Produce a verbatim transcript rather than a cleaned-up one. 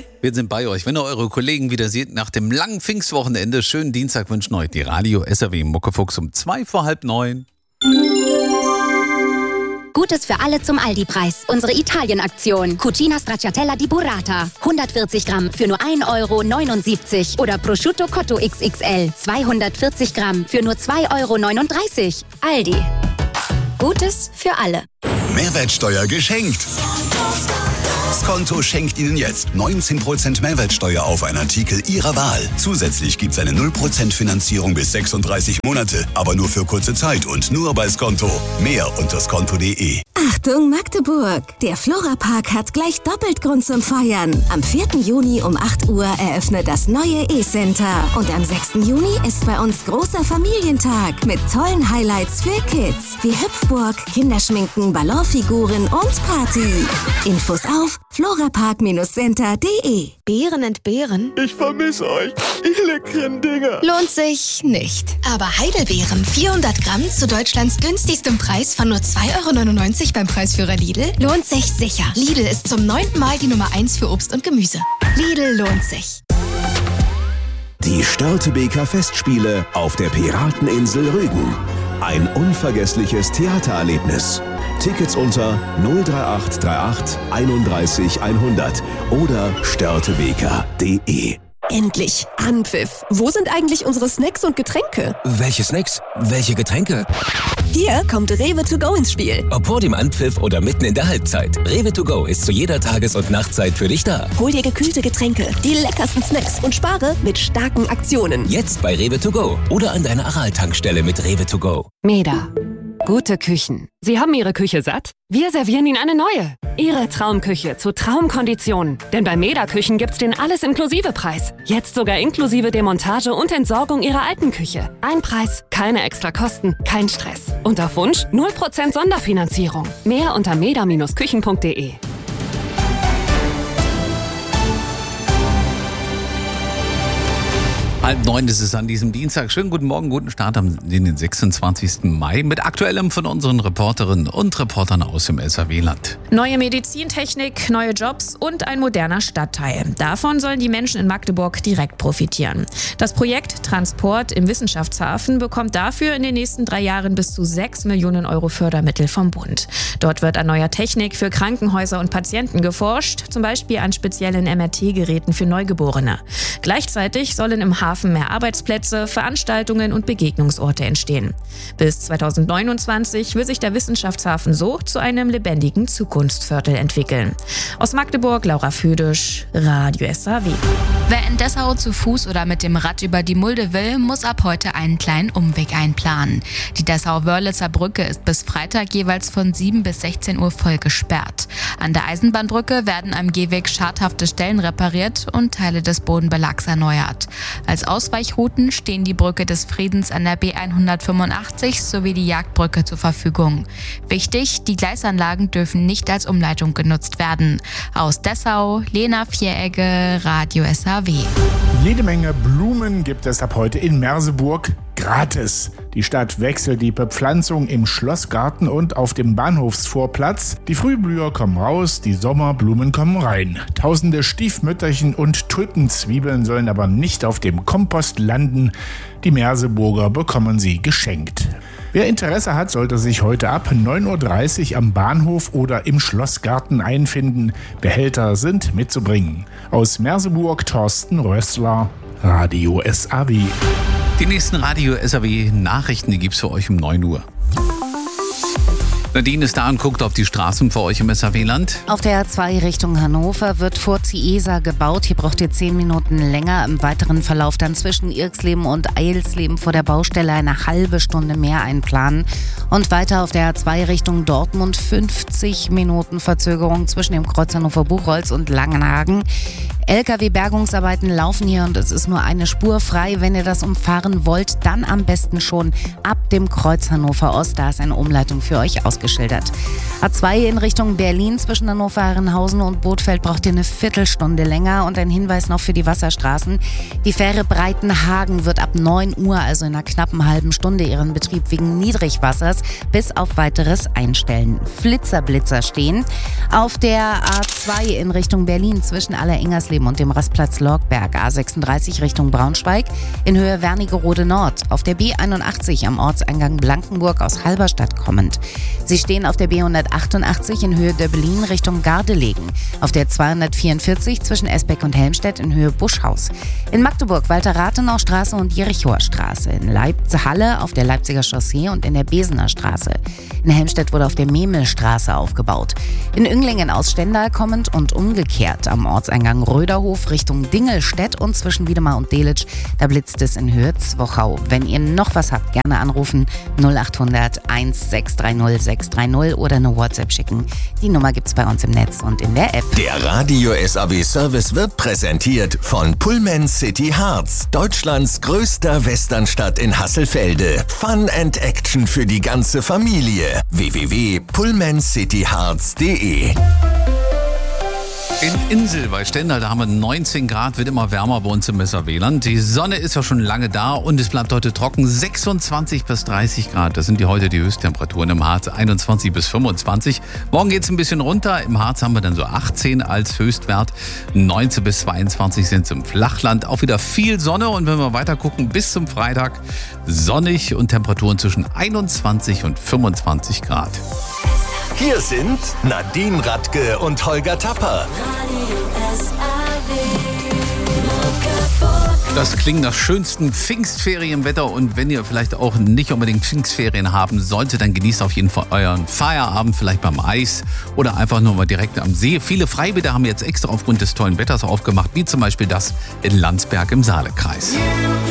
Wir sind bei euch. Wenn ihr eure Kollegen wieder seht, nach dem langen Pfingstwochenende, schönen Dienstag wünschen euch die Radio S R W Muckefuchs um zwei vor halb neun. Gutes für alle zum Aldi-Preis. Unsere Italien-Aktion. Cucina Stracciatella di Burrata. hundertvierzig Gramm für nur ein Euro neunundsiebzig. Oder Prosciutto Cotto X X L. zweihundertvierzig Gramm für nur zwei Euro neununddreißig. Aldi. Gutes für alle. Mehrwertsteuer geschenkt. Skonto schenkt Ihnen jetzt neunzehn Prozent Mehrwertsteuer auf einen Artikel Ihrer Wahl. Zusätzlich gibt es eine null Prozent Finanzierung bis sechsunddreißig Monate, aber nur für kurze Zeit und nur bei Skonto. Mehr unter skonto punkt de. Achtung Magdeburg! Der Florapark hat gleich doppelt Grund zum Feiern. Am vierten Juni um acht Uhr eröffnet das neue E-Center. Und am sechsten Juni ist bei uns großer Familientag mit tollen Highlights für Kids. Wie Hüpfburg, Kinderschminken, Ballonfiguren und Party. Infos auf florapark center punkt de. Beeren entbehren? Ich vermisse euch, ihr leckeren Dinger. Lohnt sich nicht. Aber Heidelbeeren, vierhundert Gramm zu Deutschlands günstigstem Preis von nur zwei Euro neunundneunzig beim Preisführer Lidl, lohnt sich sicher. Lidl ist zum neunten Mal die Nummer eins für Obst und Gemüse. Lidl lohnt sich. Die Störtebeker Festspiele auf der Pirateninsel Rügen. Ein unvergessliches Theatererlebnis. Tickets unter null drei acht drei acht einunddreißig hundert oder störtebeker punkt de. Endlich Anpfiff. Wo sind eigentlich unsere Snacks und Getränke? Welche Snacks? Welche Getränke? Hier kommt Rewe to go ins Spiel. Ob vor dem Anpfiff oder mitten in der Halbzeit. Rewe to go ist zu jeder Tages- und Nachtzeit für dich da. Hol dir gekühlte Getränke, die leckersten Snacks und spare mit starken Aktionen. Jetzt bei Rewe to go oder an deiner Aral-Tankstelle mit Rewe to go. Meda. Gute Küchen. Sie haben Ihre Küche satt? Wir servieren Ihnen eine neue. Ihre Traumküche zu Traumkonditionen. Denn bei Meda Küchen gibt's den Alles-Inklusive-Preis. Jetzt sogar inklusive Demontage und Entsorgung Ihrer alten Küche. Ein Preis, keine extra Kosten, kein Stress. Und auf Wunsch null Prozent Sonderfinanzierung. Mehr unter meda Bindestrich küchen punkt de. Halb neun ist es an diesem Dienstag. Schönen guten Morgen, guten Start am den sechsundzwanzigsten Mai mit Aktuellem von unseren Reporterinnen und Reportern aus dem S R W-Land. Neue Medizintechnik, neue Jobs und ein moderner Stadtteil. Davon sollen die Menschen in Magdeburg direkt profitieren. Das Projekt Transport im Wissenschaftshafen bekommt dafür in den nächsten drei Jahren bis zu sechs Millionen Euro Fördermittel vom Bund. Dort wird an neuer Technik für Krankenhäuser und Patienten geforscht, zum Beispiel an speziellen M R T-Geräten für Neugeborene. Gleichzeitig sollen im Hafen mehr Arbeitsplätze, Veranstaltungen und Begegnungsorte entstehen. Bis zweitausendneunundzwanzig will sich der Wissenschaftshafen so zu einem lebendigen Zukunftsviertel entwickeln. Aus Magdeburg, Laura Födisch, Radio S R W. Wer in Dessau zu Fuß oder mit dem Rad über die Mulde will, muss ab heute einen kleinen Umweg einplanen. Die Dessau-Wörlitzer Brücke ist bis Freitag jeweils von sieben bis sechzehn Uhr voll gesperrt. An der Eisenbahnbrücke werden am Gehweg schadhafte Stellen repariert und Teile des Bodenbelags erneuert. Als Ausweichrouten stehen die Brücke des Friedens an der B hundertfünfundachtzig sowie die Jagdbrücke zur Verfügung. Wichtig, die Gleisanlagen dürfen nicht als Umleitung genutzt werden. Aus Dessau, Lena Vieregge, Radio S R W. Jede Menge Blumen gibt es ab heute in Merseburg gratis. Die Stadt wechselt die Bepflanzung im Schlossgarten und auf dem Bahnhofsvorplatz. Die Frühblüher kommen raus, die Sommerblumen kommen rein. Tausende Stiefmütterchen und Tulpenzwiebeln sollen aber nicht auf dem Kompost landen. Die Merseburger bekommen sie geschenkt. Wer Interesse hat, sollte sich heute ab neun Uhr dreißig am Bahnhof oder im Schlossgarten einfinden. Behälter sind mitzubringen. Aus Merseburg Thorsten Rössler, Radio S R W. Die nächsten Radio S R W Nachrichten, die gibt's für euch um neun Uhr. Nadine ist da und guckt auf die Straßen für euch im S R W-Land. Auf der A zwei Richtung Hannover wird vor Ziesa gebaut. Hier braucht ihr zehn Minuten länger. Im weiteren Verlauf dann zwischen Irksleben und Eilsleben vor der Baustelle eine halbe Stunde mehr einplanen. Und weiter auf der A zwei Richtung Dortmund fünfzig Minuten Verzögerung zwischen dem Kreuz Hannover-Buchholz und Langenhagen. L K W-Bergungsarbeiten laufen hier und es ist nur eine Spur frei. Wenn ihr das umfahren wollt, dann am besten schon ab dem Kreuz Hannover Ost. Da ist eine Umleitung für euch ausgeschildert. A zwei in Richtung Berlin zwischen Hannover, Herrenhausen und Bothfeld braucht ihr eine Viertelstunde länger. Und ein Hinweis noch für die Wasserstraßen. Die Fähre Breitenhagen wird ab neun Uhr, also in einer knappen halben Stunde, ihren Betrieb wegen Niedrigwassers bis auf weiteres einstellen. Flitzerblitzer stehen. Auf der A zwei in Richtung Berlin zwischen Allerengersleben Eisleben und dem Rastplatz Lorgberg. A sechsunddreißig Richtung Braunschweig in Höhe Wernigerode Nord. Auf der B einundachtzig am Ortseingang Blankenburg aus Halberstadt kommend. Sie stehen auf der B hundertachtundachtzig in Höhe Döbelin Richtung Gardelegen. Auf der zweihundertvierundvierzig zwischen Esbeck und Helmstedt in Höhe Buschhaus. In Magdeburg Walter-Rathenau Straße und Jerichoer Straße. In Leipzig-Halle auf der Leipziger Chaussee und in der Besener Straße. In Helmstedt wurde auf der Memelstraße aufgebaut. In Önglingen aus Stendal kommend und umgekehrt am Ortseingang Röderhof Richtung Dingelstedt und zwischen Wiedemar und Delitzsch. Da blitzt es in Höhe Zwochau. Wenn ihr noch was habt, gerne anrufen null achthundert eins sechs drei null sechs drei null oder eine WhatsApp schicken. Die Nummer gibt's bei uns im Netz und in der App. Der Radio S A W Service wird präsentiert von Pullman City Harz, Deutschlands größter Westernstadt in Hasselfelde. Fun and Action für die ganze Familie. w w w punkt pullman city harz punkt de In Insel bei Stendal, da haben wir neunzehn Grad, wird immer wärmer bei uns im Weserwieland. Die Sonne ist ja schon lange da und es bleibt heute trocken. sechsundzwanzig bis dreißig Grad, das sind die heute die Höchsttemperaturen im Harz. einundzwanzig bis fünfundzwanzig. Morgen geht es ein bisschen runter. Im Harz haben wir dann so achtzehn als Höchstwert. neunzehn bis zweiundzwanzig sind es im Flachland. Auch wieder viel Sonne und wenn wir weiter gucken, bis zum Freitag sonnig und Temperaturen zwischen einundzwanzig und fünfundzwanzig Grad. Hier sind Nadine Radke und Holger Tapper. Das klingt nach schönsten Pfingstferienwetter und wenn ihr vielleicht auch nicht unbedingt Pfingstferien haben solltet, dann genießt auf jeden Fall euren Feierabend, vielleicht beim Eis oder einfach nur mal direkt am See. Viele Freibäder haben jetzt extra aufgrund des tollen Wetters aufgemacht, wie zum Beispiel das in Landsberg im Saalekreis.